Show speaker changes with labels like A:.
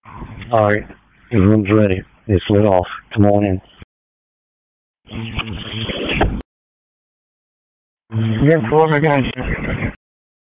A: All right, the room's ready. It's lit off. Come on in.
B: Yeah, Florida guys.